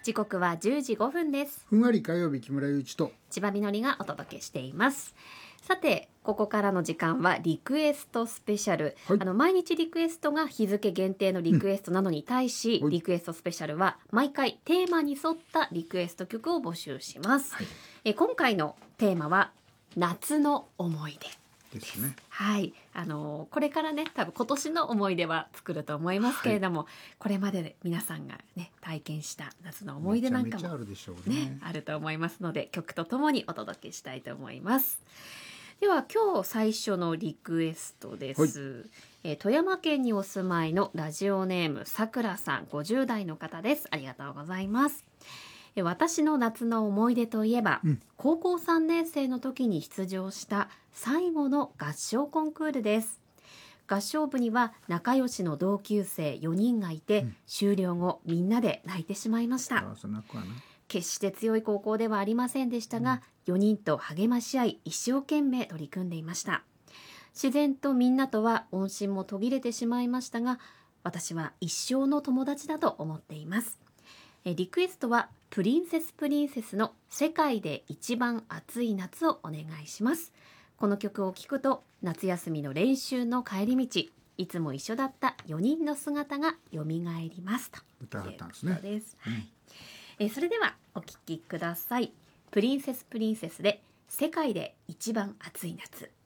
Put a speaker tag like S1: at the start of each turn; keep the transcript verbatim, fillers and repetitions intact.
S1: 時刻はじゅうじごふんです。
S2: ふんわり火曜日、木村祐一と
S1: 千葉みのりがお届けしています。さて、ここからの時間はリクエストスペシャル、はい、あの毎日リクエストが日付限定のリクエストなのに対し、うん、リクエストスペシャルは毎回テーマに沿ったリクエスト曲を募集します、はい、え今回のテーマは夏の思い出
S2: ですね。
S1: はい、あのこれからね、多分今年の思い出は作ると思いますけれども、はい、これまでで皆さんがね体験した夏の思い出なんかも
S2: めちゃめちゃあるでしょうね。
S1: ね、あると思いますので、曲とともにお届けしたいと思います。では今日最初のリクエストです、はい、え富山県にお住まいのラジオネームさくらさん、ごじゅう代の方です。ありがとうございます。私の夏の思い出といえば、うん、高校さんねん生の時に出場した最後の合唱コンクールです。合唱部には仲良しの同級生よにんがいて、うん、終了後みんなで泣いてしまいました。決して強い高校ではありませんでしたが、うん、よにんと励まし合い一生懸命取り組んでいました。自然とみんなとは音信も途切れてしまいましたが、私は一生の友達だと思っています。リクエストはプリンセスプリンセスの世界で一番暑い夏をお願いします。この曲を聴くと夏休みの練習の帰り道、いつも一緒だったよにんの姿がよみがえりますと
S2: 歌だったんですね。
S1: です、はい、えそれではお聴きください。プリンセスプリンセスで世界で一番暑い夏。